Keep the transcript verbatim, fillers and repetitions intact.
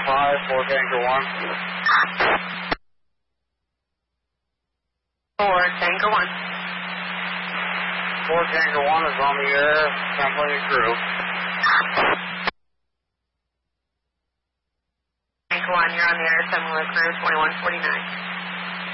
five, four Tango one. four Tango one. four Tango one is on the air, sampling your crew. Tango one, you're on the air, sampling the crew, twenty-one forty-nine.